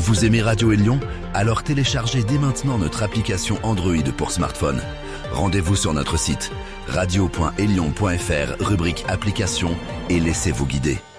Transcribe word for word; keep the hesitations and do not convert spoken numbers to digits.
Vous aimez Radio Élion? Alors téléchargez dès maintenant notre application Android pour smartphone. Rendez-vous sur notre site radio point élion point f r, rubrique applications, et laissez-vous guider.